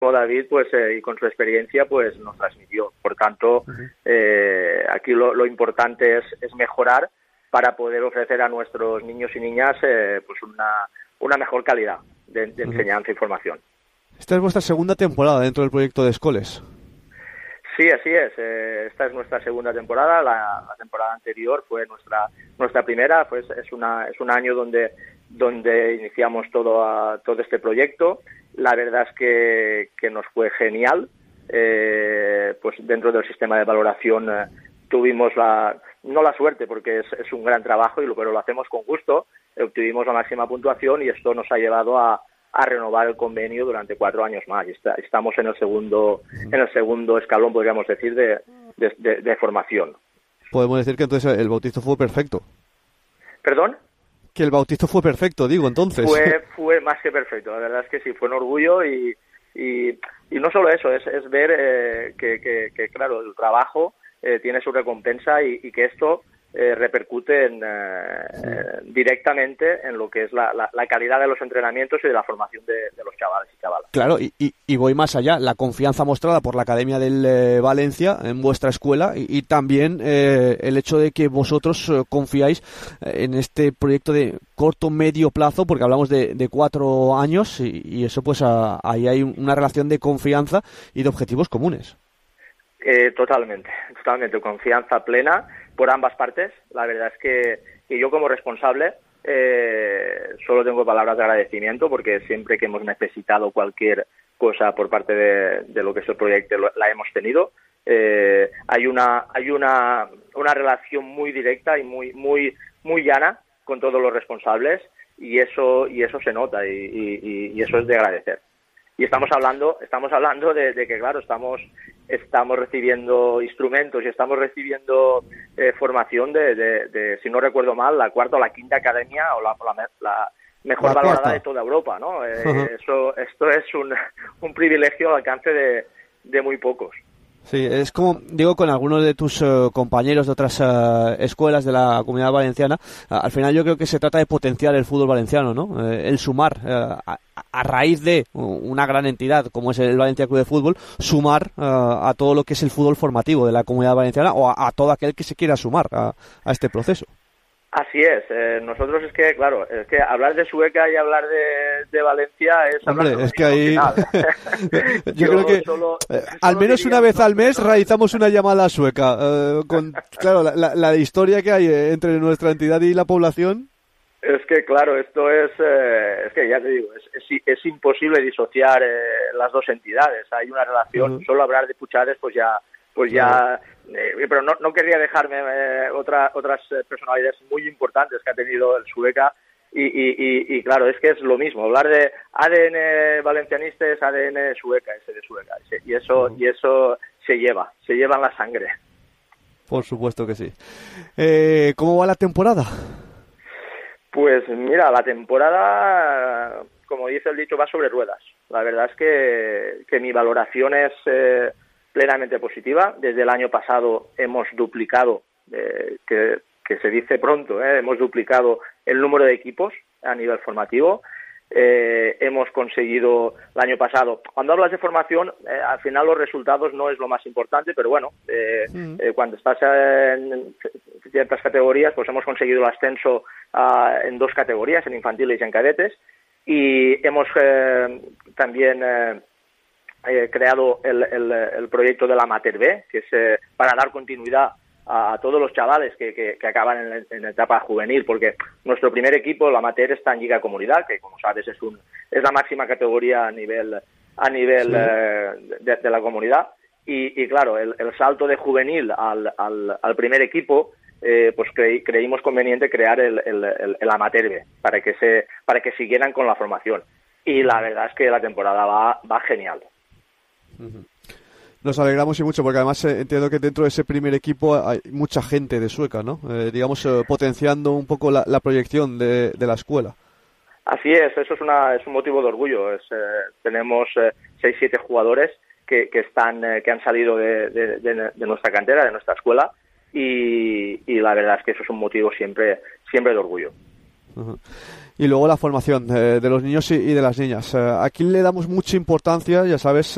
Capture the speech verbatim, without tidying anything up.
mismo David, pues eh, y con su experiencia, pues nos transmitió. Por tanto, eh, aquí lo, lo importante es, es mejorar para poder ofrecer a nuestros niños y niñas eh, pues una, una mejor calidad de, de enseñanza y formación. Esta es vuestra segunda temporada dentro del proyecto de Escoles. Sí, así es. Eh, esta es nuestra segunda temporada. La, la temporada anterior fue nuestra nuestra primera. Pues es una es un año donde donde iniciamos todo a, todo este proyecto. La verdad es que, que nos fue genial. Eh, pues dentro del sistema de valoración eh, tuvimos la no la suerte, porque es, es un gran trabajo, y lo, pero lo hacemos con gusto. Obtuvimos la máxima puntuación y esto nos ha llevado a a renovar el convenio durante cuatro años más. Está, estamos en el segundo en el segundo escalón, podríamos decir, de, de, de, de formación. Podemos decir que entonces el bautizo fue perfecto. ¿Perdón? Que el bautizo fue perfecto, digo, entonces. Fue fue más que perfecto, la verdad es que sí, fue un orgullo, y y, y no solo eso, es, es ver eh, que, que, que, claro, el trabajo eh, tiene su recompensa, y, y que esto Eh, repercute en, eh, sí. eh, directamente en lo que es la, la, la calidad de los entrenamientos y de la formación de, de los chavales y chavalas. Claro, y, y, y voy más allá, la confianza mostrada por la Academia del eh, Valencia en vuestra escuela, y, y también eh, el hecho de que vosotros eh, confiáis en este proyecto de corto, medio plazo, porque hablamos de, de cuatro años, y, y eso pues a, ahí hay una relación de confianza y de objetivos comunes. Eh, totalmente, totalmente, confianza plena por ambas partes. La verdad es que, que yo como responsable eh, solo tengo palabras de agradecimiento, porque siempre que hemos necesitado cualquier cosa por parte de, de lo que es el proyecto lo, la hemos tenido. Eh, hay una hay una una relación muy directa y muy muy muy llana con todos los responsables, y eso y eso se nota, y, y, y eso es de agradecer. Y estamos hablando, estamos hablando de, de que, claro, estamos estamos recibiendo instrumentos y estamos recibiendo eh, formación de, de, de, si no recuerdo mal, la cuarta o la quinta academia, o la, la, la mejor la valorada cuarta de toda Europa, ¿no? Eh, uh-huh. Eso, esto es un, un privilegio al alcance de, de muy pocos. Sí, es como digo con algunos de tus uh, compañeros de otras uh, escuelas de la Comunidad Valenciana, uh, al final yo creo que se trata de potenciar el fútbol valenciano, ¿no? Uh, el sumar, uh, a, a raíz de una gran entidad como es el Valencia Club de Fútbol, sumar uh, a todo lo que es el fútbol formativo de la Comunidad Valenciana, o a, a todo aquel que se quiera sumar a, a este proceso. Así es, eh, nosotros es que, claro, es que hablar de Sueca y hablar de, de Valencia es Hombre, hablar de es que ahí yo, yo creo que solo, eh, al menos una vez al mes realizamos una llamada a Sueca, eh, con, claro, la, la, la historia que hay entre nuestra entidad y la población. Es que, claro, esto es, eh, es que ya te digo, es, es, es imposible disociar eh, las dos entidades, hay una relación, uh-huh. Solo hablar de Puchades, pues ya, pues ya... Uh-huh. Eh, pero no, no querría dejarme eh, otra, otras personalidades muy importantes que ha tenido el Sueca, y, y, y, y claro, es que es lo mismo, hablar de A D N valencianista es A D N Sueca, ese de Sueca, ese, y eso uh-huh. y eso se lleva, se lleva en la sangre. Por supuesto que sí. Eh, ¿Cómo va la temporada? Pues mira, la temporada, como dice el dicho, va sobre ruedas. La verdad es que, que mi valoración es... Eh, plenamente positiva. Desde el año pasado hemos duplicado, eh, que, que se dice pronto, eh, hemos duplicado el número de equipos a nivel formativo. Eh, hemos conseguido el año pasado, cuando hablas de formación, eh, al final los resultados no es lo más importante, pero bueno, eh, mm. eh, cuando estás en ciertas categorías, pues hemos conseguido el ascenso uh, en dos categorías, en infantiles y en cadetes, y hemos eh, también... Eh, Eh, creado el, el, el proyecto del Amateur B, que es eh, para dar continuidad a, a todos los chavales que, que, que acaban en, en la etapa juvenil, porque nuestro primer equipo, el Amateur, está en Liga Comunidad, que como sabes es un es la máxima categoría a nivel a nivel sí. eh, de, de la comunidad, y, y claro, el, el salto de juvenil al, al, al primer equipo, eh, pues creí, creímos conveniente crear el, el, el, el Amateur B para que se para que siguieran con la formación, y la verdad es que la temporada va va genial. Nos alegramos y mucho, porque además eh, entiendo que dentro de ese primer equipo hay mucha gente de Sueca, ¿no? Eh, digamos, eh, potenciando un poco la, la proyección de, de la escuela. Así es, eso es una es un motivo de orgullo. Es, eh, tenemos eh, seis, siete jugadores que, que están eh, que han salido de, de, de, de nuestra cantera, de nuestra escuela, y, y la verdad es que eso es un motivo siempre siempre de orgullo. Uh-huh. Y luego la formación eh, de los niños y, y de las niñas. Eh, aquí le damos mucha importancia, ya sabes,